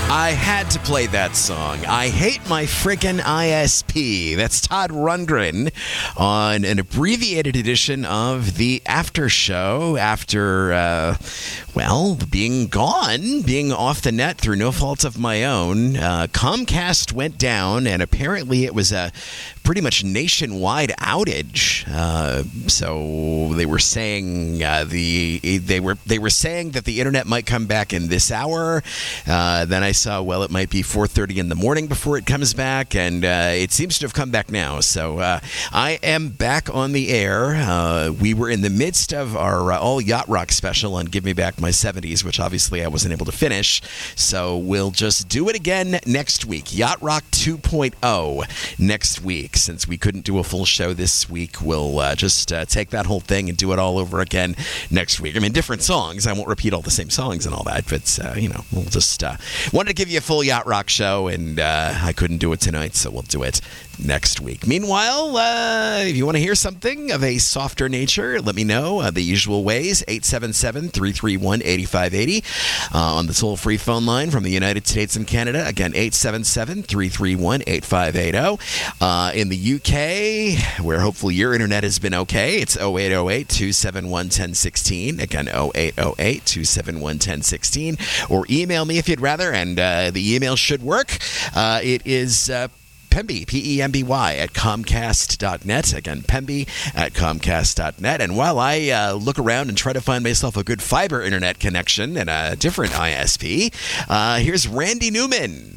I had to play that song. I hate my friggin' ISP. That's Todd Rundgren on an abbreviated edition of the After Show after, being gone, being off the net through no fault of my own. Comcast went down, and apparently it was a pretty much nationwide outage. So they were saying they were saying that the internet might come back in this hour. Then I saw, it might be 4:30 in the morning before it comes back, and it seems to have come back now. So I am back on the air. We were in the midst of our all Yacht Rock special on Give Me Back My 70s, which obviously I wasn't able to finish. So we'll just do it again next week. Yacht Rock 2.0 next week. Since we couldn't do a full show this week, we'll just take that whole thing and do it all over again next week. I mean, different songs. I won't repeat all the same songs and all that, but, we'll just wanted to give you a full Yacht Rock show, and I couldn't do it tonight, so we'll do it next week. Meanwhile, if you want to hear something of a softer nature, let me know. The usual ways, 877-331-8580 on the toll-free phone line from the United States and Canada. Again, 877-331-8580. In the UK, where hopefully your internet has been okay, it's 0808-271-1016. Again, 0808-271-1016. Or email me if you'd rather, and the email should work. It is Pemby, P-E-M-B-Y, at Comcast.net. Again, Pemby at Comcast.net. And while I look around and try to find myself a good fiber internet connection and a different ISP, here's Randy Newman.